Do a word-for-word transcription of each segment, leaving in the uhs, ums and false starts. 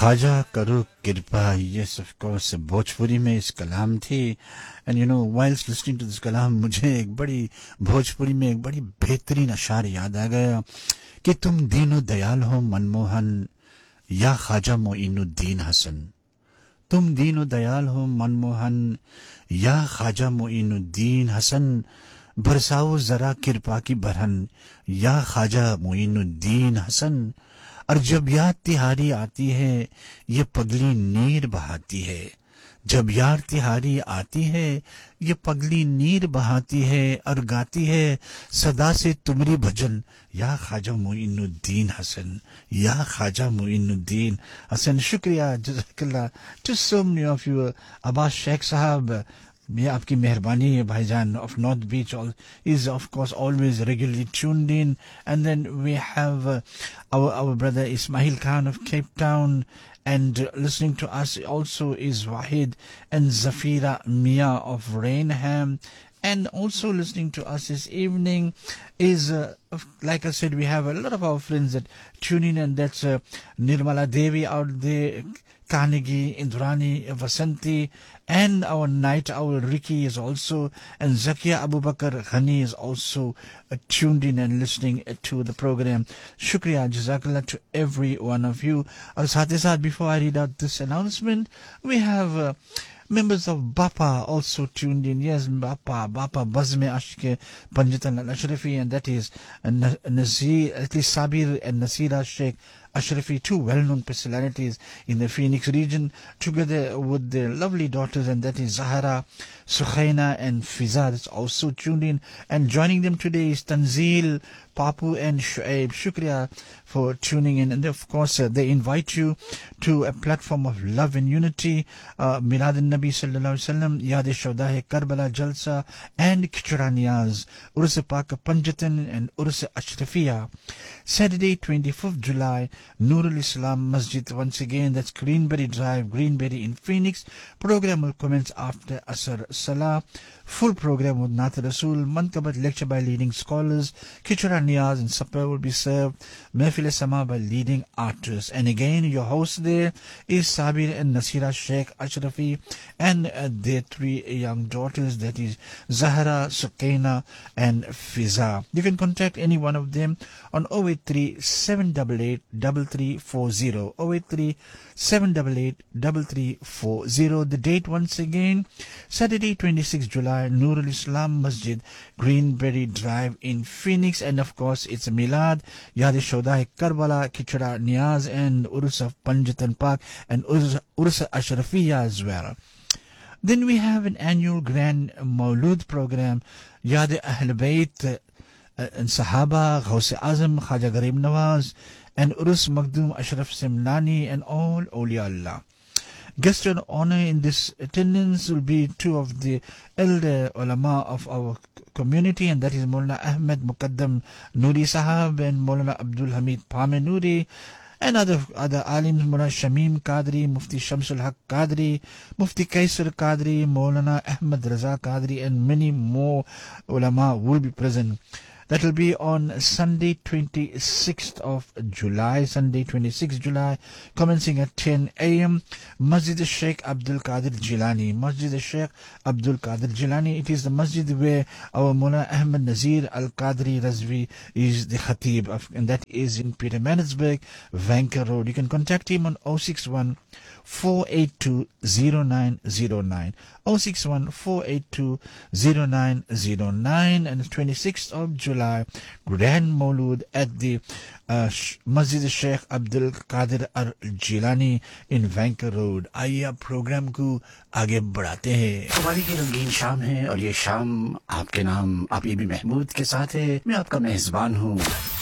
ख्वाजा करो कृपा. Yes, of course, Bhojpuri में इस कलाम थी. And you know, whilst listening to this कलाम मुझे एक बड़ी भोजपुरी में एक बड़ी बेहतरीन अशार याद आ गया कि तुम दीनो दयाल हो मनमोहन या ख्वाजा मोइनुद्दीन हसन. तुम दीनो दयाल हो मनमोहन या ख्वाजा मोइनुद्दीन हसन. बरसाओ जरा कृपा की बरहन या ख्वाजा मोइनुद्दीन हसन. और जब याद तिहारी आती है ये पगली नीर बहाती है. जब याद तिहारी आती है ये पगली नीर बहाती है और गाती है सदा से तुमरी भजन या ख्वाजा मोइनुद्दीन हसन. या ख्वाजा मोइनुद्दीन हसन. शुक्रिया जज़ाकल्लाह to so many of you. Abbas Sheikh साहब, ये आपकी मेहरबानी है भाईजान of north beach is of course always regularly tuned in. And then we have uh, our our brother Ismail Khan of Cape Town, and uh, listening to us also is Wahid and Zafira Mia of Rainham. And also listening to us this evening is, uh, like I said, we have a lot of our friends that tune in, and that's uh, Nirmala Devi out there, Carnegie, Indrani, Vasanti, and our night owl Ricky is also, and Zakia Abu Bakr Ghani is also uh, tuned in and listening uh, to the program. Shukriya, Jazakallah to every one of you. Al Sathe before I read out this announcement, we have uh, members of Bapa also tuned in. Yes, Bapa, Bapa Bazme Ashke Panjatan Al-Ashrafi, and that is uh, Nazir, at least Sabir and Nasira Sheikh Ashrafi, two well-known personalities in the Phoenix region, together with their lovely daughters, and that is Zahara, Sukhaina and Fiza, that's also tuned in. And joining them today is Tanzil, Papu and Shuaib. Shukriya for tuning in. And of course, uh, they invite you to a platform of love and unity. Uh, Milad al-Nabi sallallahu alaihi wasallam, Yad Shawdah Karbala Jalsa, and Khichra Niyaz, Urs Pak Panjatan and Urs Ashrafiya. Saturday, twenty-fifth July, Nurul Islam Masjid, once again, that's Greenberry Drive, Greenberry in Phoenix. Program will commence after Asr Salah. Full program with Nath Rasul, Mankabat lecture by leading scholars, Khichra Niyaz and supper will be served, Mehfil Sama by leading artists. And again, your host there is Sabir and Nasira Sheikh Ashrafi, and uh, their three young daughters, that is Zahra, Sukaina and Fiza. You can contact any one of them on zero eight three, seven eight eight, three three four zero, zero eight three, seven eight eight, three three four zero. The date once again, Saturday, twenty-sixth July, Nurul Islam Masjid, Greenberry Drive in Phoenix. And of course, it's Milad, Yad Shawdah Karbala, Khichra Niyaz, and Urs of Panjatan Park, and Urs Ashrafiya as well. Then we have an annual Grand Maulud program, Yad Ahl Bayt uh, and Sahaba, Ghaus Azam, Khaja Garib Nawaz, and Urus Maghdum Ashraf Simlani, and all Awliya Allah. Guest of honor in this attendance will be two of the elder ulama of our community, and that is Maulana Ahmed Muqaddam Nuri Sahab and Maulana Abdul Hamid Pame Nuri, and other other alims, Maulana Shamim Qadri, Mufti Shamsul Haq Qadri, Mufti Kaisar Qadri, Maulana Ahmad Raza Qadri, and many more ulama will be present. That will be on Sunday, twenty-sixth of July, Sunday, twenty-sixth July, commencing at ten a m Masjid Sheikh Abdul Qadir Jilani. Masjid Sheikh Abdul Qadir Jilani. It is the masjid where our Mullah Ahmad Nazir Al-Qadri Razvi is the Khatib of, and that is in Pietermaritzburg, Vanker Road. You can contact him on zero six one, four eight two, zero nine zero nine. zero six one, four eight two, zero nine zero nine. And the twenty-sixth of July, Grand Maulud at the uh, Masjid Sheikh Abdul Qadir Al-Jilani in Vanker Road. आइए आप programme को आगे बढ़ाते हैं. हमारी की रंगीन शाम है और ये शाम आपके नाम आप ये भी महमूद के साथ है. मैं आपका मेहजबान हूँ.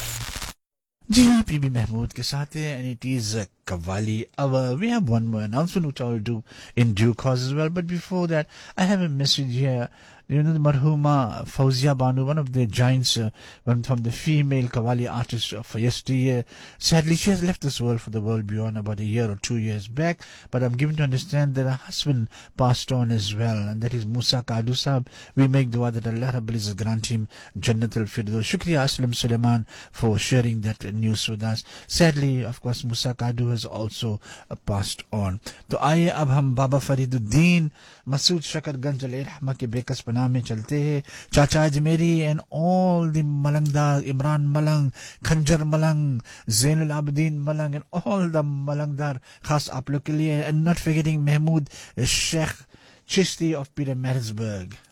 जी हाँ, पीबी महमूद के साथ है, and it is uh, Qawwali hour. We have one more announcement which I will do in due course as well. But before that, I have a message here. You know, the Marhuma Fauzia Banu, one of the giants, uh, one from the female Qawwali artists of yesteryear. Sadly, she has left this world for the world beyond about a year or two years back. But I'm given to understand that her husband passed on as well, and that is Musa Kadu Sahab. We make dua that Allah Rabbul Izzat grant him Jannat al-Firdaus. Shukriya Aslam Suleiman for sharing that news with us. Sadly, of course, Musa Kadu has also uh, passed on. तो आइए अब हम बाबा फरीदुद्दीन मसूद शकरगंज अलैहिर्रहमा के बेकस पनाह में चलते हैं. चाचा Ajmeri and all the Malangdar, Imran Malang, Khanjar Malang, Zainul Abidin Malang and all the Malangdar खास आप लोग के लिए, and not forgetting Mahmood Sheikh Chishti of Peter Marisburg.